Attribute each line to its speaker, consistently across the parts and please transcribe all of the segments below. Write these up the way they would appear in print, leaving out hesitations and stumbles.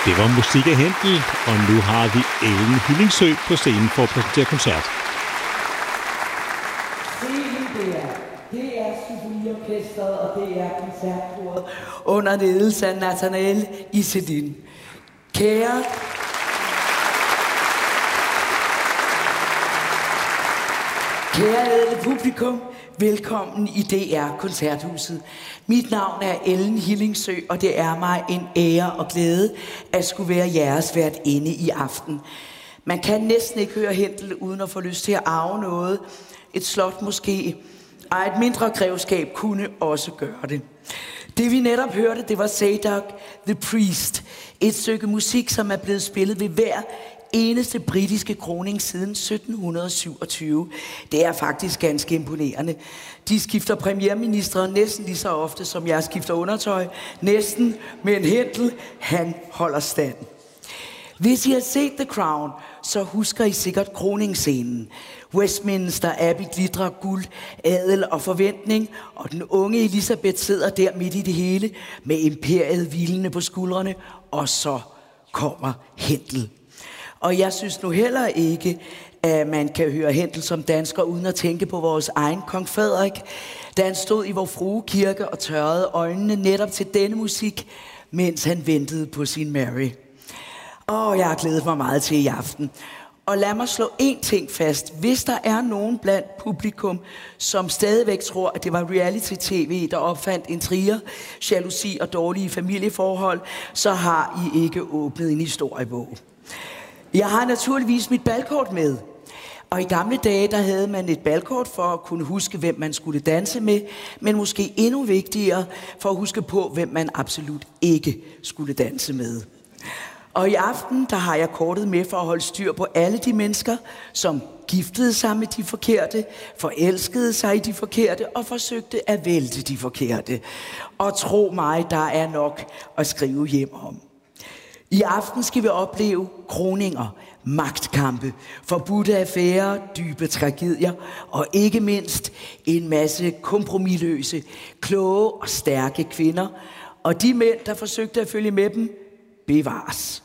Speaker 1: Det var musik af Händel, og nu har vi Ellen Hillingsø på scenen for at præsentere koncert.
Speaker 2: Det er symfoniorkestret, og det er koncertkoret under ledelse af Nathanael Isedin. Kære ædle publikum, velkommen i DR Koncerthuset. Mit navn er Ellen Hillingsø, og det er mig en ære og glæde at skulle være jeres værtinde i aften. Man kan næsten ikke høre Händel uden at få lyst til at arve noget. Et slot måske, og et mindre grevskab kunne også gøre det. Det vi netop hørte, det var Zadok the Priest. Et stykke musik, som er blevet spillet ved hver eneste britiske kroning siden 1727. Det er faktisk ganske imponerende. De skifter premierministre næsten lige så ofte, som jeg skifter undertøj. Næsten, men Händel, han holder stand. Hvis I har set The Crown, så husker I sikkert kroningsscenen. Westminster Abbey glitrer guld, adel og forventning, og den unge Elisabeth sidder der midt i det hele, med imperiet hvilende på skuldrene, og så kommer Händel. Og jeg synes nu heller ikke, at man kan høre Händel som dansker, uden at tænke på vores egen kong Frederik, da han stod i Vor Frue Kirke og tørrede øjnene netop til denne musik, mens han ventede på sin Mary. Jeg har glædet mig meget til i aften. Og lad mig slå én ting fast. Hvis der er nogen blandt publikum, som stadigvæk tror, at det var reality-tv, der opfandt intriger, jalousi og dårlige familieforhold, så har I ikke åbnet en historiebog. Jeg har naturligvis mit balkort med. Og i gamle dage, der havde man et balkort for at kunne huske, hvem man skulle danse med, men måske endnu vigtigere for at huske på, hvem man absolut ikke skulle danse med. Og i aften, der har jeg kortet med for at holde styr på alle de mennesker, som giftede sig med de forkerte, forelskede sig i de forkerte og forsøgte at vælte de forkerte. Og tro mig, der er nok at skrive hjem om. I aften skal vi opleve kroninger, magtkampe, forbudte affærer, dybe tragedier og ikke mindst en masse kompromisløse, kloge og stærke kvinder. Og de mænd, der forsøgte at følge med dem, bevares.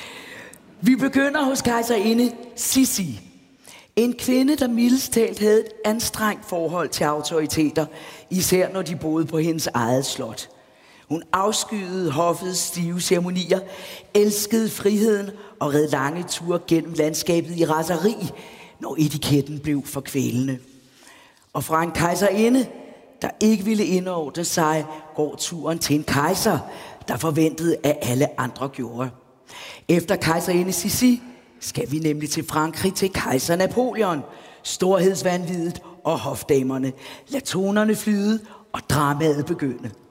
Speaker 2: Vi begynder hos kejserinde Sissi. En kvinde, der mildest talt havde et anstrengt forhold til autoriteter, især når de boede på hendes eget slot. Hun afskyede hoffets stive ceremonier, elskede friheden og red lange ture gennem landskabet i raseri, når etiketten blev for kvælende. Og fra en kejserinde, der ikke ville indordne sig, går turen til en kejser, der forventede, at alle andre gjorde. Efter kejserinde Sissi skal vi nemlig til Frankrig til kejser Napoleon, storhedsvanviddet og hofdamerne. Lad tonerne flyde og dramaet begynde.